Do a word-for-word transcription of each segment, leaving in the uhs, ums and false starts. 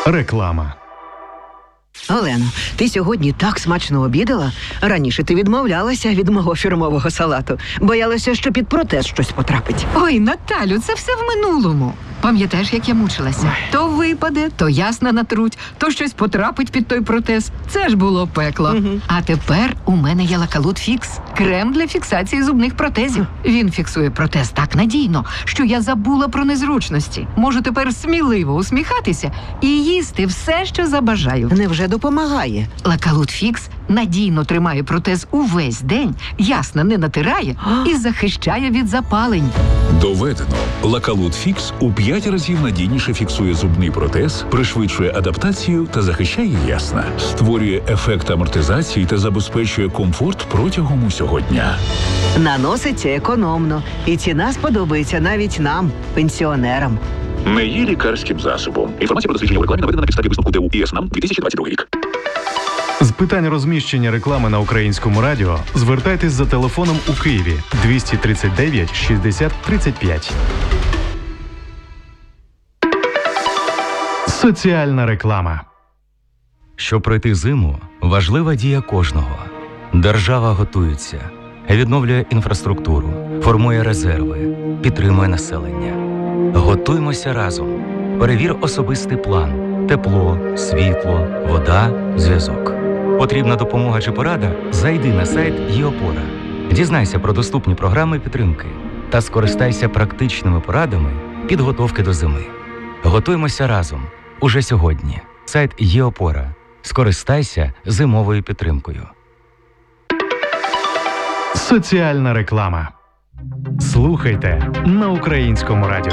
Реклама. Олено, ти сьогодні так смачно обідала. Раніше ти відмовлялася від мого фірмового салату. Боялася, що під протез щось потрапить. Ой, Наталю, це все в минулому. Пам'ятаєш, як я мучилася? То випаде, то ясна натруть, то щось потрапить під той протез. Це ж було пекло. Угу. А тепер у мене є Лакалут Фікс. Крем для фіксації зубних протезів. Він фіксує протез так надійно, що я забула про незручності. Можу тепер сміливо усміхатися і їсти все, що забажаю. Невже допомагає? Лакалут Фікс надійно тримає протез увесь день, ясно не натирає і захищає від запалень. Доведено. Лакалут Фікс у п'ять разів надійніше фіксує зубний протез, пришвидшує адаптацію та захищає ясна. Створює ефект амортизації та забезпечує комфорт протягом усього дня. Наноситься економно. І ціна сподобається навіть нам, пенсіонерам. Не є лікарським засобом. Інформація про дослідження у рекламі наведена на підставі висновку ТУ ІСНАМ дві тисячі двадцять другий рік. З питань розміщення реклами на Українському радіо звертайтесь за телефоном у Києві двісті тридцять дев'ять шістдесят тридцять п'ять. Соціальна реклама. Щоб пройти зиму, важлива дія кожного. Держава готується, відновлює інфраструктуру, формує резерви, підтримує населення. Готуймося разом. Перевір особистий план. Тепло, світло, вода, зв'язок. Потрібна допомога чи порада? Зайди на сайт ЄОПОРА. Дізнайся про доступні програми підтримки та скористайся практичними порадами підготовки до зими. Готуймося разом. Уже сьогодні. Сайт ЄОПОРА. Скористайся зимовою підтримкою. Соціальна реклама. Слухайте на Українському радіо.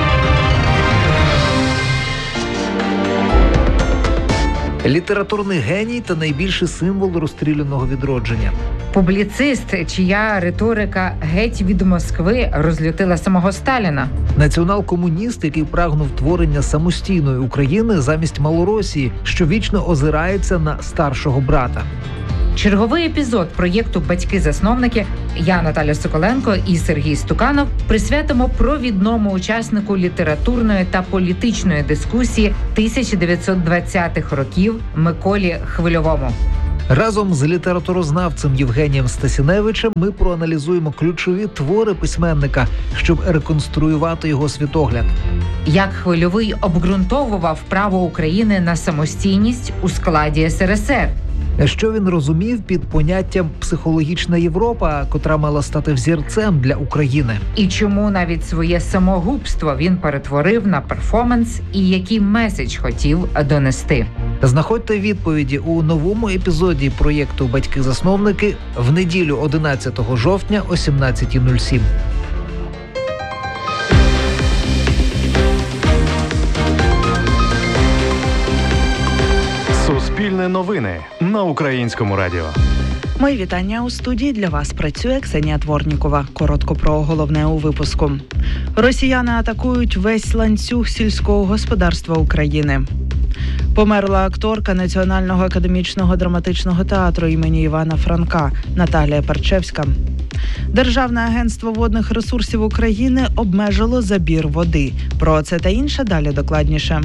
Літературний геній та найбільший символ розстріляного відродження. Публіцист, чия риторика геть від Москви розлютила самого Сталіна. Націонал-комуніст, який прагнув творення самостійної України замість Малоросії, що вічно озирається на старшого брата. Черговий епізод проєкту «Батьки-засновники» я, Наталя Соколенко і Сергій Стуканов присвятимо провідному учаснику літературної та політичної дискусії тисяча дев'ятсот двадцятих років Миколі Хвильовому. Разом з літературознавцем Євгенієм Стасіневичем ми проаналізуємо ключові твори письменника, щоб реконструювати його світогляд. Як Хвильовий обґрунтовував право України на самостійність у складі ес ер ес ер. Що він розумів під поняттям «психологічна Європа», котра мала стати взірцем для України. І чому навіть своє самогубство він перетворив на перформанс і який меседж хотів донести. Знаходьте відповіді у новому епізоді проєкту «Батьки-засновники» в неділю одинадцятого жовтня о сімнадцята нуль сім. Суспільне новини на Українському радіо. Мої вітання у студії. Для вас працює Ксенія Дворнікова. Коротко про головне у випуску. Росіяни атакують весь ланцюг сільського господарства України. Померла акторка Національного академічного драматичного театру імені Івана Франка Наталія Парчевська. Державне агентство водних ресурсів України обмежило забір води. Про це та інше далі докладніше.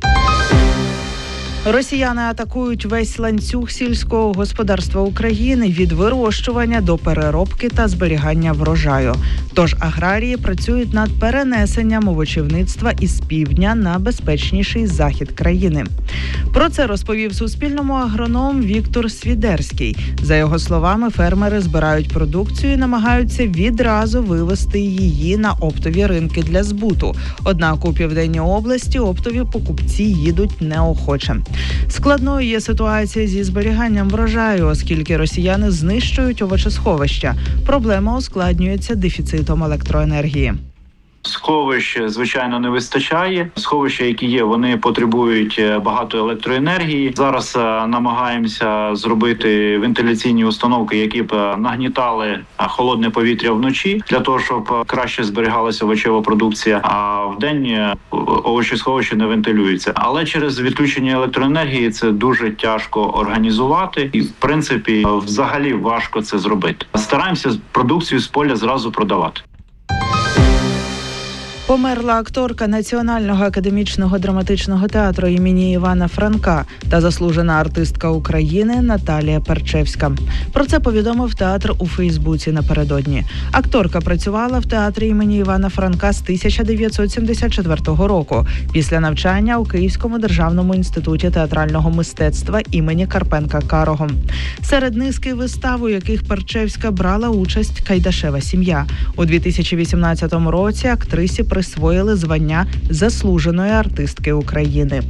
Росіяни атакують весь ланцюг сільського господарства України від вирощування до переробки та зберігання врожаю. Тож аграрії працюють над перенесенням овочівництва із півдня на безпечніший захід країни. Про це розповів Суспільному агроном Віктор Свідерський. За його словами, фермери збирають продукцію і намагаються відразу вивести її на оптові ринки для збуту. Однак у Південній області оптові покупці їдуть неохоче. Складною є ситуація зі зберіганням врожаю, оскільки росіяни знищують овочесховища. Проблема ускладнюється дефіцитом електроенергії. Сховищ, звичайно, не вистачає. Сховища, які є, вони потребують багато електроенергії. Зараз намагаємося зробити вентиляційні установки, які б нагнітали холодне повітря вночі, для того, щоб краще зберігалася овочева продукція, а вдень овочесховища не вентилюються. Але через відключення електроенергії це дуже тяжко організувати і, в принципі, взагалі важко це зробити. Стараємося продукцію з поля зразу продавати. Померла акторка Національного академічного драматичного театру імені Івана Франка та заслужена артистка України Наталія Перчевська. Про це повідомив театр у Фейсбуці напередодні. Акторка працювала в театрі імені Івана Франка з тисяча дев'ятсот сімдесят четвертого року після навчання у Київському державному інституті театрального мистецтва імені Карпенка-Карого. Серед низки вистав, у яких Перчевська брала участь, «Кайдашева сім'я». У дві тисячі вісімнадцятому році актрисі присвоїли звання заслуженої артистки України.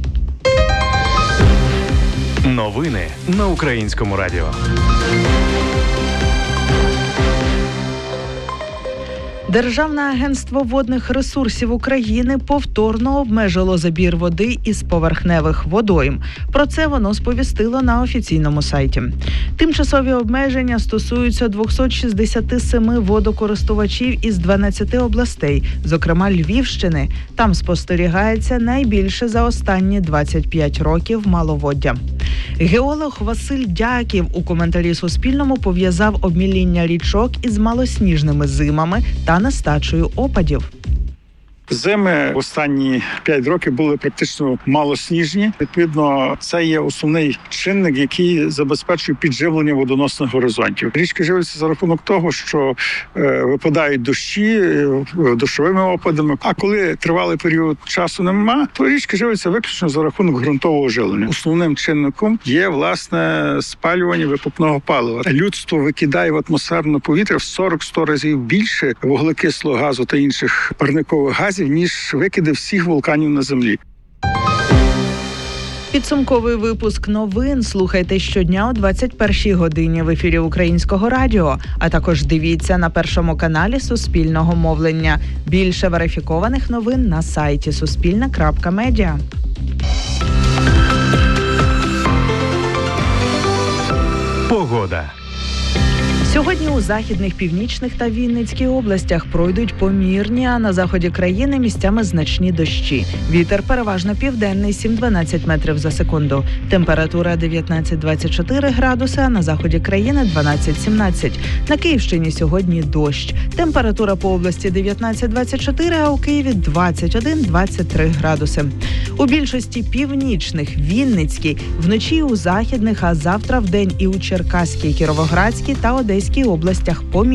Новини на Українському радіо. Державне агентство водних ресурсів України повторно обмежило забір води із поверхневих водойм. Про це воно сповістило на офіційному сайті. Тимчасові обмеження стосуються двісті шістдесят сім водокористувачів із дванадцяти областей, зокрема Львівщини. Там спостерігається найбільше за останні двадцять п'ять років маловоддя. Геолог Василь Дяків у коментарі Суспільному пов'язав обміління річок із малосніжними зимами та нестачею опадів. Зими останні п'ять років були практично малосніжні. Відповідно, це є основний чинник, який забезпечує підживлення водоносних горизонтів. Річки живляться за рахунок того, що е, випадають дощі е, дощовими опадами. А коли тривалий період часу нема, то річки живляться виключно за рахунок ґрунтового живлення. Основним чинником є, власне, спалювання викопного палива. Людство викидає в атмосферне повітря в сорок-сто разів більше вуглекислого газу та інших парникових газів, ніж викиди всіх вулканів на Землі. Підсумковий випуск новин слухайте щодня о двадцять першій годині в ефірі Українського радіо, а також дивіться на Першому каналі Суспільного мовлення. Більше верифікованих новин на сайті суспільне крапка медіа. Погода. Сьогодні у західних, північних та Вінницькій областях пройдуть помірні, а на заході країни місцями значні дощі. Вітер переважно південний, сім-дванадцять метрів за секунду. Температура дев'ятнадцять-двадцять чотири градуси, а на заході країни дванадцять-сімнадцять. На Київщині сьогодні дощ. Температура по області дев'ятнадцять-двадцять чотири, а у Києві двадцять один-двадцять три градуси. У більшості північних, Вінницькій, вночі у західних, а завтра вдень і у Черкаській, Кіровоградській та Одеській областях помірні.